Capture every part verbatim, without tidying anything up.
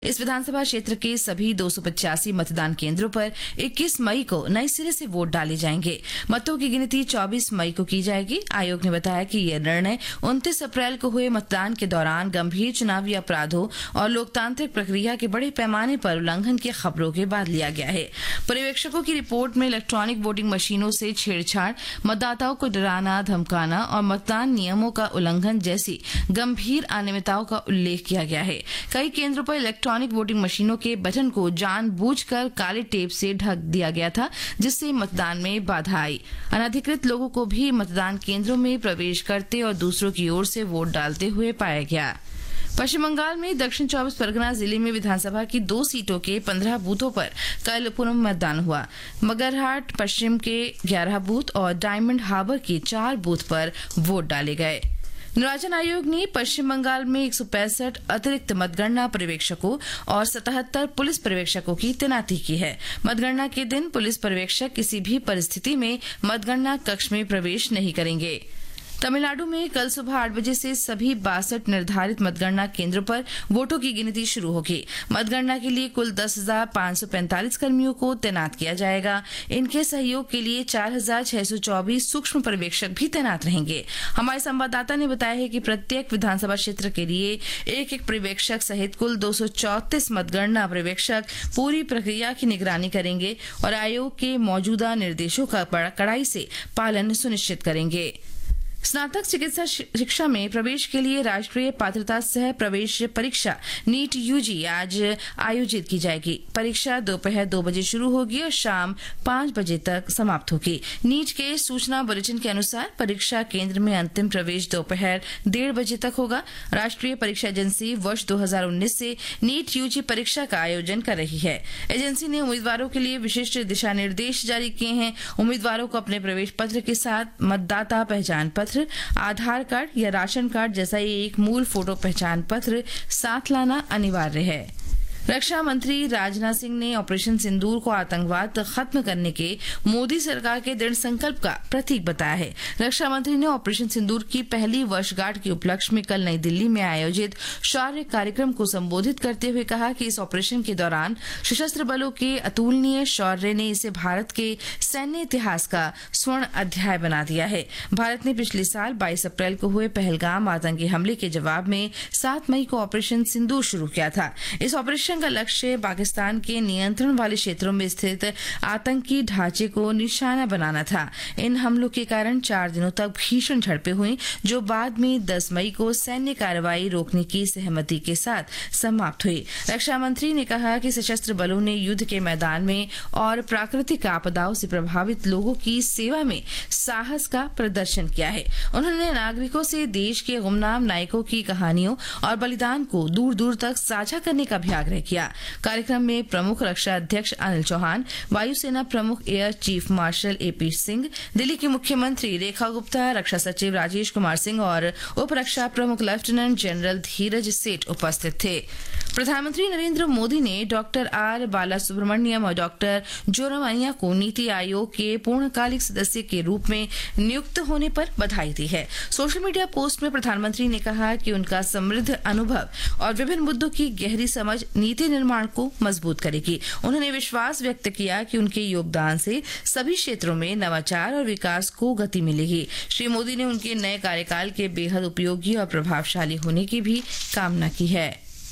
इस विधानसभा क्षेत्र के सभी दो सौ पचासी मतदान केंद्रों पर इक्कीस मई को नए सिरे से वोट डाले जाएंगे। मतों की गिनती चौबीस मई को की जाएगी। आयोग ने बताया कि यह निर्णय उनतीस अप्रैल को हुए मतदान के दौरान गंभीर चुनावी अपराधों और लोकतांत्रिक प्रक्रिया के बड़े पैमाने पर उल्लंघन की खबरों के बाद लिया गया है। पर्यवेक्षकों की रिपोर्ट में इलेक्ट्रॉनिक वोटिंग मशीनों से छेड़छाड़, मतदाताओं को डराना धमकाना और मतदान नियमों का उल्लंघन जैसी गंभीर अनियमितताओं का उल्लेख किया गया है। कई केंद्रों पर इलेक्ट्रॉनिक वोटिंग मशीनों के बटन को जानबूझकर काले टेप से ढक दिया गया था, जिससे मतदान में बाधा आई। अनधिकृत लोगों को भी मतदान केंद्रों में प्रवेश करते और दूसरों की ओर से वोट डालते हुए पाया गया। पश्चिम बंगाल में दक्षिण चौबीस परगना जिले में विधानसभा की दो सीटों के पंद्रह बूथों पर कल पुनर्मतदान हुआ। मगरहाट पश्चिम के ग्यारह बूथ और डायमंड हार्बर के चार बूथ पर वोट डाले गए। निर्वाचन आयोग ने पश्चिम बंगाल में एक सौ पैंसठ अतिरिक्त मतगणना पर्यवेक्षकों और सतहत्तर पुलिस पर्यवेक्षकों की तैनाती की है। मतगणना के दिन पुलिस पर्यवेक्षक किसी भी परिस्थिति में मतगणना कक्ष में प्रवेश नहीं करेंगे। तमिलनाडु में कल सुबह आठ बजे से सभी बासठ निर्धारित मतगणना केंद्रों पर वोटों की गिनती शुरू होगी। मतगणना के लिए कुल दस हजार पांच सौ पैंतालीस कर्मियों को तैनात किया जाएगा। इनके सहयोग के लिए चार हजार छह सौ चौबीस सूक्ष्म पर्यवेक्षक भी तैनात रहेंगे। हमारे संवाददाता ने बताया है कि प्रत्येक विधानसभा क्षेत्र के लिए एक एक पर्यवेक्षक सहित कुल दो सौ चौतीस मतगणना पर्यवेक्षक पूरी प्रक्रिया की निगरानी करेंगे और आयोग के मौजूदा निर्देशों का कड़ाई से पालन सुनिश्चित करेंगे। स्नातक चिकित्सा शिक्षा में प्रवेश के लिए राष्ट्रीय पात्रता सह प्रवेश परीक्षा नीट यूजी आज आयोजित की जाएगी। परीक्षा दोपहर दो बजे शुरू होगी और शाम पांच बजे तक समाप्त होगी। नीट के सूचना बुलेटिन के अनुसार परीक्षा केंद्र में अंतिम प्रवेश दोपहर डेढ़ बजे तक होगा। राष्ट्रीय परीक्षा एजेंसी वर्ष दो हजार उन्नीस से नीट यूजी परीक्षा का आयोजन कर रही है। एजेंसी ने उम्मीदवारों के लिए विशिष्ट दिशा निर्देश जारी किए हैं। उम्मीदवारों को अपने प्रवेश पत्र के साथ मतदाता पहचान पत्र, आधार कार्ड या राशन कार्ड जैसा एक मूल फोटो पहचान पत्र साथ लाना अनिवार्य है। रक्षा मंत्री राजनाथ सिंह ने ऑपरेशन सिंदूर को आतंकवाद खत्म करने के मोदी सरकार के दृढ़ संकल्प का प्रतीक बताया है। रक्षा मंत्री ने ऑपरेशन सिंदूर की पहली वर्षगांठ के उपलक्ष्य में कल नई दिल्ली में आयोजित शौर्य कार्यक्रम को संबोधित करते हुए कहा कि इस ऑपरेशन के दौरान सशस्त्र बलों के अतुलनीय शौर्य ने इसे भारत के सैन्य इतिहास का स्वर्ण अध्याय बना दिया है। भारत ने पिछले साल बाईस अप्रैल को हुए पहलगाम आतंकी हमले के जवाब में सात मई को ऑपरेशन सिंदूर शुरू किया था। इस ऑपरेशन का लक्ष्य पाकिस्तान के नियंत्रण वाले क्षेत्रों में स्थित आतंकी ढांचे को निशाना बनाना था। इन हमलों के कारण चार दिनों तक भीषण झड़पें हुई, जो बाद में दस मई को सैन्य कार्रवाई रोकने की सहमति के साथ समाप्त हुई। रक्षा मंत्री ने कहा कि सशस्त्र बलों ने युद्ध के मैदान में और प्राकृतिक आपदाओं से प्रभावित लोगों की सेवा में साहस का प्रदर्शन किया है। उन्होंने नागरिकों से देश के गुमनाम नायकों की कहानियों और बलिदान को दूर दूर तक साझा करने का भी आग्रह किया। कार्यक्रम में प्रमुख रक्षा अध्यक्ष अनिल चौहान, वायुसेना प्रमुख air chief marshal AP Singh, Delhi की मुख्यमंत्री रेखा गुप्ता, रक्षा सचिव राजेश कुमार सिंह और उप रक्षा प्रमुख लेफ्टिनेंट जनरल धीरज सेठ उपस्थित थे। प्रधानमंत्री नरेंद्र मोदी ने डॉक्टर आर बालासुब्रमण्यम और डॉक्टर जोरामनिया को नीति आयोग के पूर्णकालिक सदस्य के रूप में नियुक्त होने पर बधाई दी है। सोशल मीडिया पोस्ट में प्रधानमंत्री ने कहा कि उनका समृद्ध अनुभव और विभिन्न मुद्दों की गहरी समझ नीति निर्माण को मजबूत करेगी। उन्होंने विश्वास व्यक्त किया कि उनके योगदान से सभी क्षेत्रों में नवाचार और विकास को गति मिलेगी। श्री मोदी ने उनके नए कार्यकाल के बेहद उपयोगी और प्रभावशाली होने की भी कामना की है।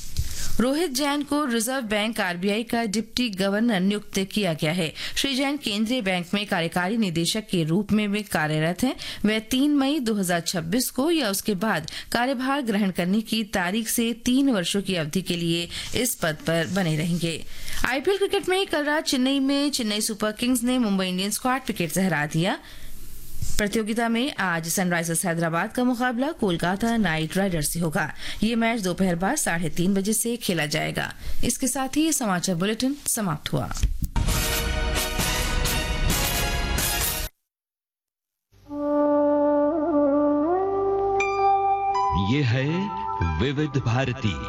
रोहित जैन को रिजर्व बैंक आरबीआई का डिप्टी गवर्नर नियुक्त किया गया है। श्री जैन केंद्रीय बैंक में कार्यकारी निदेशक के रूप में वे कार्यरत हैं। वे तीन मई दो हजार छब्बीस को या उसके बाद कार्यभार ग्रहण करने की तारीख से तीन वर्षों की अवधि के लिए इस पद पर बने रहेंगे। आईपीएल क्रिकेट में कल रात चेन्नई में चेन्नई सुपर किंग्स ने मुंबई इंडियंस को आठ विकेट से हरा दिया। प्रतियोगिता में आज सनराइजर्स हैदराबाद का मुकाबला कोलकाता नाइट राइडर्स से होगा। ये मैच दोपहर बाद साढ़े तीन बजे से खेला जाएगा। इसके साथ ही ये समाचार बुलेटिन समाप्त हुआ। ये है विविध भारती